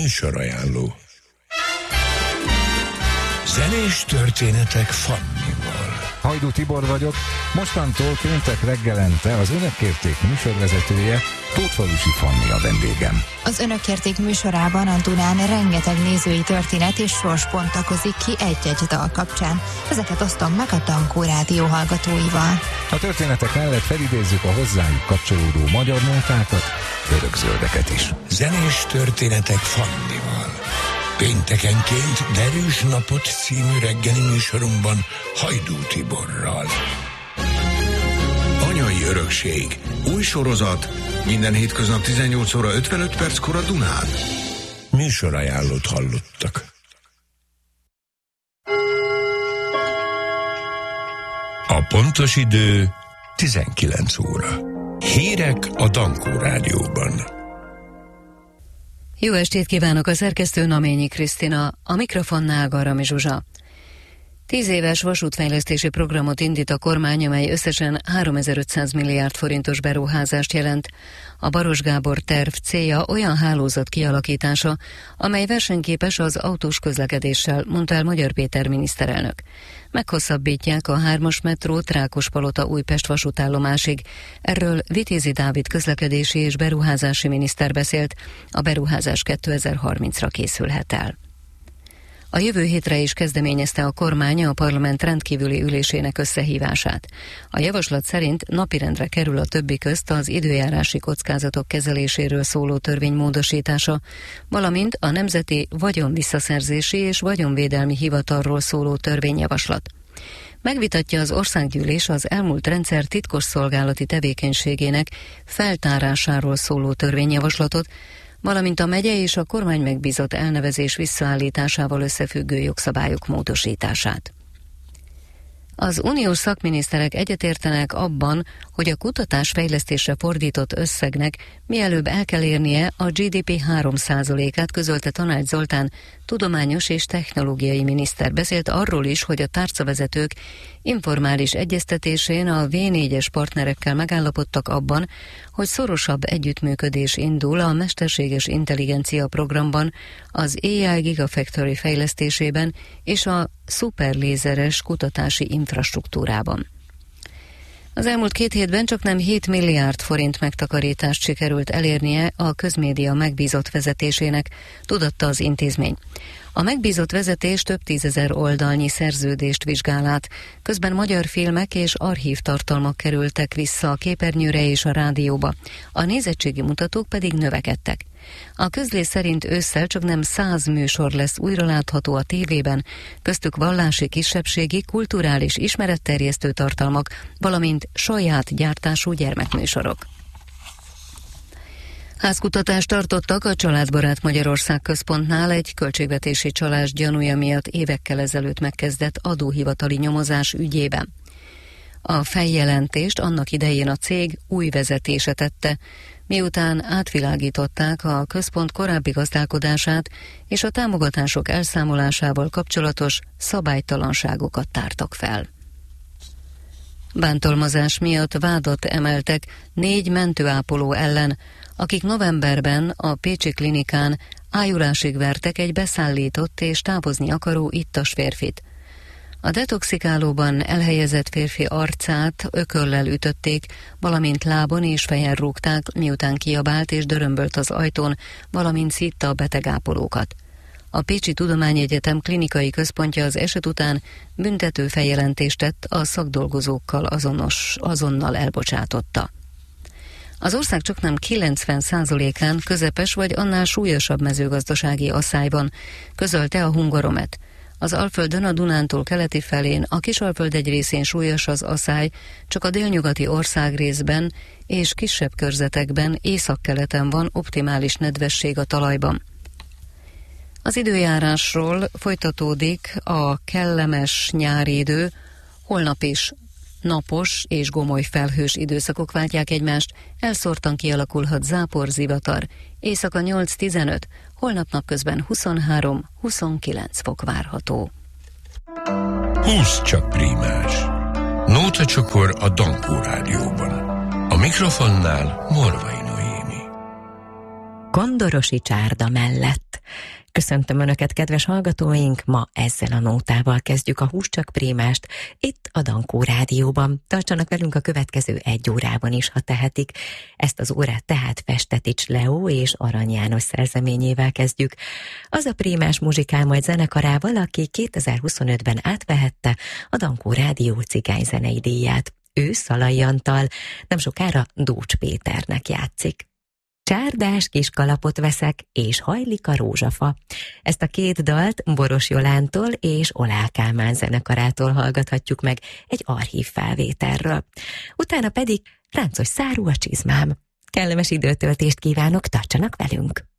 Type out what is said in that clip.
Műsorajánló. Zenés történetek Fannival. Hajdú Tibor vagyok, mostantól péntek reggelente az Önök kérték műsorvezetője, Tótfalusi Fanni a vendégem. Az Önök kérték műsorában a Dunán rengeteg nézői történet és sors bontakozik ki egy-egy dal kapcsán. Ezeket osztom meg a Dankó Rádió hallgatóival. A történetek mellett felidézzük a hozzájuk kapcsolódó magyar nótákat, örökzöldeket is. Zenés történetek Fannival. Péntekenként Derűs napot című reggeli műsorunkban Hajdú Tiborral. Anyai örökség. Új sorozat. Minden hétköznap 18 óra 55 perckor a Dunán. Műsorajánlót hallottak. A pontos idő 19 óra. Hírek a Dankó Rádióban. Jó estét kívánok, a szerkesztő Naményi Krisztina, a mikrofonnál Garami Zsuzsa. 10 éves vasútfejlesztési programot indít a kormány, amely összesen 3500 milliárd forintos beruházást jelent. A Baros Gábor terv célja olyan hálózat kialakítása, amely versenyképes az autós közlekedéssel, mondta el Magyar Péter miniszterelnök. Meghosszabbítják a 3-as metrót Rákospalota-Újpest vasútállomásig. Erről Vitézi Dávid közlekedési és beruházási miniszter beszélt. A beruházás 2030-ra készülhet el. A jövő hétre is kezdeményezte a kormány a parlament rendkívüli ülésének összehívását. A javaslat szerint napirendre kerül a többi közt az időjárási kockázatok kezeléséről szóló törvény módosítása, valamint a Nemzeti Vagyonvisszaszerzési és Vagyonvédelmi Hivatalról szóló törvényjavaslat. Megvitatja az országgyűlés az elmúlt rendszer titkosszolgálati tevékenységének feltárásáról szóló törvényjavaslatot, valamint a megye és a kormány megbízott elnevezés visszaállításával összefüggő jogszabályok módosítását. Az uniós szakminiszterek egyetértenek abban, hogy a kutatás-fejlesztésre fordított összegnek mielőbb el kell érnie a GDP 3%-át, közölte Tanács Zoltán, tudományos és technológiai miniszter. Beszélt arról is, hogy a tárcavezetők informális egyeztetésén a V4-es partnerekkel megállapodtak abban, hogy szorosabb együttműködés indul a mesterséges intelligencia programban, az AI Gigafactory fejlesztésében és a szuperlézeres kutatási infrastruktúrában. Az elmúlt 2 hétben csaknem 7 milliárd forint megtakarítást sikerült elérnie a közmédia megbízott vezetésének, tudatta az intézmény. A megbízott vezetés több 10 000 oldalnyi szerződést vizsgál át, közben magyar filmek és archívtartalmak kerültek vissza a képernyőre és a rádióba, a nézettségi mutatók pedig növekedtek. A közlés szerint ősszel csaknem 100 műsor lesz újra látható a tévében, köztük vallási, kisebbségi, kulturális, ismeretterjesztő tartalmak, valamint saját gyártású gyermekműsorok. Házkutatást tartottak a Családbarát Magyarország Központnál egy költségvetési csalás gyanúja miatt évekkel ezelőtt megkezdett adóhivatali nyomozás ügyében. A feljelentést annak idején a cég új vezetése tette, miután átvilágították a központ korábbi gazdálkodását és a támogatások elszámolásával kapcsolatos szabálytalanságokat tártak fel. Bántalmazás miatt vádat emeltek 4 mentőápoló ellen, akik novemberben a pécsi klinikán ájulásig vertek egy beszállított és távozni akaró ittas férfit. A detoxikálóban elhelyezett férfi arcát ököllel ütötték, valamint lábon és fejen rúgták, miután kiabált és dörömbölt az ajtón, valamint szitta a betegápolókat. A Pécsi Tudományegyetem klinikai központja az eset után büntető feljelentést tett, a szakdolgozókkal azonnal elbocsátotta. Az ország csaknem 90%-án közepes vagy annál súlyosabb mezőgazdasági asszályban, közölte a Hungaromet. Az Alföldön a Dunántúl keleti felén, a Kisalföld egy részén súlyos az asszály, csak a délnyugati országrészben és kisebb körzetekben északkeleten van optimális nedvesség a talajban. Az időjárásról folytatódik a kellemes nyári idő, holnap is napos és gomoly felhős időszakok váltják egymást, elszórtan kialakulhat záporzivatar, éjszaka 8-15, holnap napközben 23-29 fok várható. 20 csak prímás. Nótacsokor a Dankó Rádióban. A mikrofonnál Morvai Noémi. Kondorosi csárda mellett Köszöntöm Önöket, kedves hallgatóink! Ma ezzel a nótával kezdjük a Hús csak Prémást, itt a Dankó Rádióban. Tartsanak velünk a következő 1 órában is, ha tehetik. Ezt az órát tehát Festetics Leó és Arany János szerzeményével kezdjük. Az a prémás muzsikál majd zenekarával, aki 2025-ben átvehette a Dankó Rádió cigányzenei díját. Ő Szalai Antal, nem sokára Dócs Péternek játszik. Csárdás kis kalapot veszek, és hajlik a rózsafa. Ezt a 2 dalt Boros Jolántól és Olá Kálmán zenekarától hallgathatjuk meg egy archív felvételről. Utána pedig Ráncos szárú a csizmám. Kellemes időtöltést kívánok, tartsanak velünk!